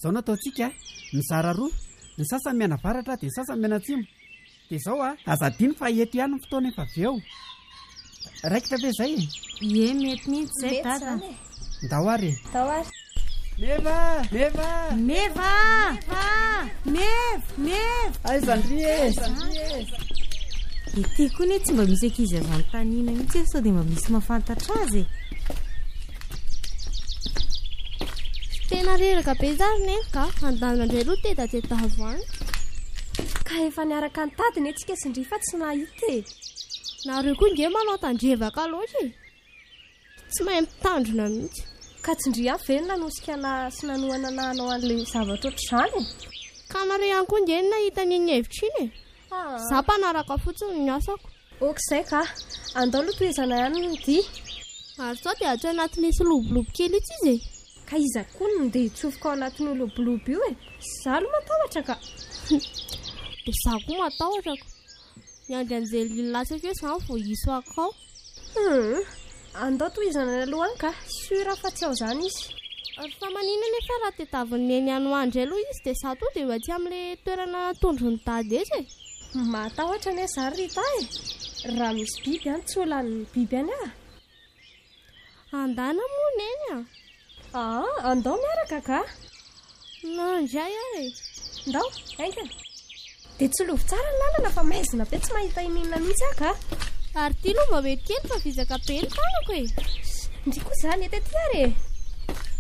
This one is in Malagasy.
zao nataontsika mizara roa, ny sasany miana varatra dia ny sasany miana atsimo. Dia izao azadiny fa eto ihany ny fotoana efa avy eo. Raikitra be izay Ie, mety mihitsy izay dada. ndao ary. Meva! Aizandry Ity koa ny tsy mba misy ankizy avy amin'ny tanina mihitsy sao dia mba misy mahafantatra azy. Tena reraka be zany nenka, andana indray aloha teta avoany. Ka efa niaraka ny tadiny antsika sindry fa tsy nahita e. Nareo koa nge manao tandrevaka loatra e. Tsy mahay mitandrina mihitsy. Ka tsindry avelona nosikana sy nanoana nanao an'ilay zavatra ohatr'izany. Ka nareo ihany koa nge nahita ny hevitra iny e. Za mpanaraka fotsiny ny asako. Okizay ka, andao aloha toezana ihany ny dy. Ary sao dia atao anatin'isy lobolobo kely itsy izy e. Ka iza koa no ndeha hitsofoka ao anatin'io lobolobo io e. Za aloha matahotra ka. Dia za koa matahotra ka. Niandry an'izay lasaka eo izany vao hiso akao. Andao toezana ny aloha any ka, sura fa tsy ao izany izy. Ary fa manina nefa raha tetaviny eny Anoandry aloha izy dia za to dia ho aty amin'ilay toerana tondro ny dady ezy e. Matahotra ny za Rita e. Raha misy biby any tsy olan'ny biby any a. Andana moa neny a. Andao miaraka ka. Nandray aho e. Ndao, aingana. Dia tsy lovy tsara ny lalana fa maizina be tsy mahita ininona mihitsy aho ka. Ary ity aloha mba mety kely fa vizaka be ny tanako e. Ndry koa izany eto ety ary e.